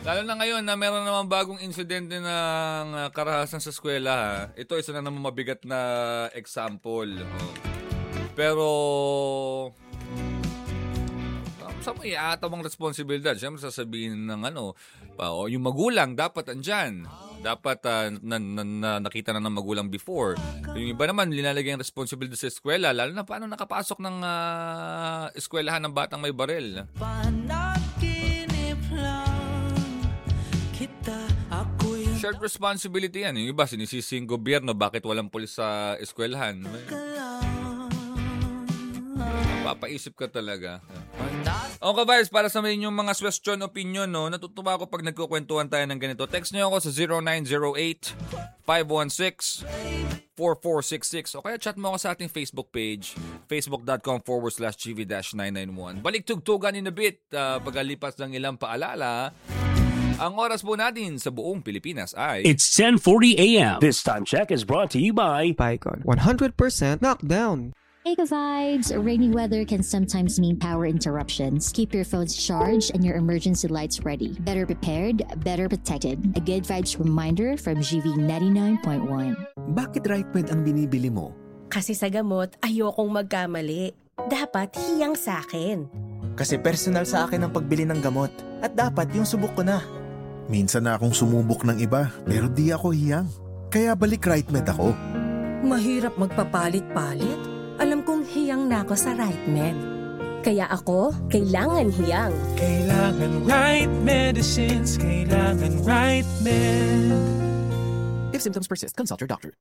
Lalo na ngayon na meron naman bagong insidente ng karahasan sa eskwela. Ito isa na naman mabigat na example. Pero sa may atamang responsibilidad, siyempre sasabihin ng yung magulang dapat andyan. Dapat nakita na ng magulang before. Yung iba naman, linalagay ang responsibilidad sa eskwela, lalo na paano nakapasok ng eskwelahan ng batang may baril. Shared responsibility yan. Yung iba, sinisisi yung gobyerno, bakit walang pulis sa eskwelahan? Papaisip ka talaga. Okay, guys, para sa inyong mga question opinion, natutuwa ako pag nagkukwentuhan tayo ng ganito. Text niyo ako sa 0908-516-4466 o kaya chat mo ako sa ating Facebook page, facebook.com/gv-991. Balik tugtugan in a bit, pagkalipas ng ilang paalala. Ang oras po natin sa buong Pilipinas ay... It's 10:40 a.m. This time check is brought to you by Bicon 100% knockdown. Hey vibes! Rainy weather can sometimes mean power interruptions. Keep your phones charged and your emergency lights ready. Better prepared, better protected. A good vibes reminder from GV 99.1. Bakit RightMed ang binibili mo? Kasi sa gamot, ayokong magkamali. Dapat hiyang sa akin. Kasi personal sa akin ang pagbili ng gamot. At dapat yung subok ko na. Minsan na akong sumubok ng iba, pero di ako hiyang. Kaya balik RightMed ako. Mahirap magpapalit-palit. Alam kong hiyang na ako sa RightMed. Kaya ako, kailangan hiyang. Kailangan right medicines, kailangan RightMed. If symptoms persist, consult your doctor.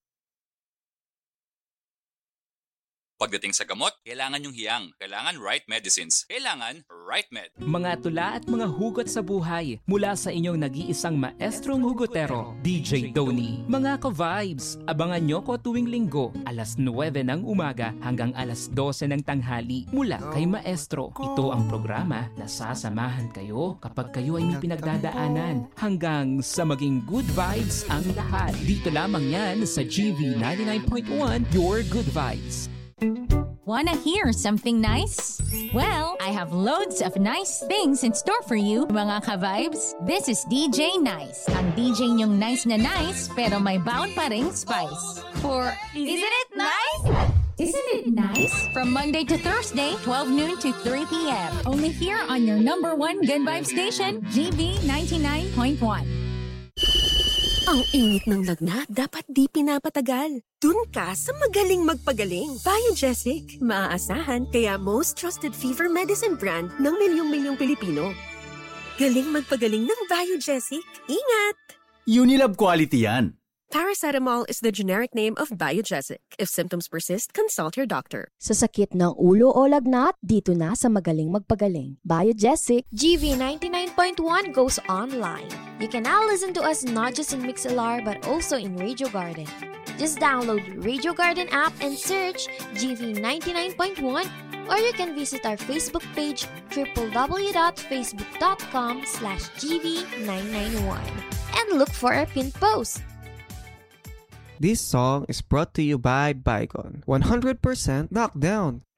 Pagdating sa gamot, kailangan yung hiyang. Kailangan right medicines. Kailangan RightMed. Mga tula at mga hugot sa buhay mula sa inyong nag-iisang maestrong hugotero, DJ Tony. Mga ka-vibes, abangan nyo ko tuwing linggo, alas 9 ng umaga hanggang alas 12 ng tanghali mula kay Maestro. Ito ang programa na sasamahan kayo kapag kayo ay may pinagdadaanan hanggang sa maging good vibes ang lahat. Dito lamang yan sa GV 99.1, Your Good Vibes. Wanna hear something nice? Well, I have loads of nice things in store for you, mga ka-vibes. This is DJ Nice. Ang DJ niyong nice na nice, pero may bound pa ring spice. For, isn't it nice? Isn't it nice? From Monday to Thursday, 12 noon to 3 p.m. Only here on your number one good vibe station, GV 99.1. Ang init ng lagnat, dapat di pinapatagal. Dun ka sa magaling magpagaling. Biogesic, maaasahan kaya most trusted fever medicine brand ng milyong-milyong Pilipino. Galing magpagaling ng Biogesic. Ingat! Unilab quality yan. Paracetamol is the generic name of Biogesic. If symptoms persist, consult your doctor. Sa sakit ng ulo o lagnat, dito na sa magaling magpagaling. Biogesic. GV 99.1 goes online. You can now listen to us not just in Mixlr but also in Radio Garden. Just download Radio Garden app and search GV 99.1, or you can visit our Facebook page www.facebook.com/GV991 and look for our pinned post. This song is brought to you by Bicon 100% knockdown.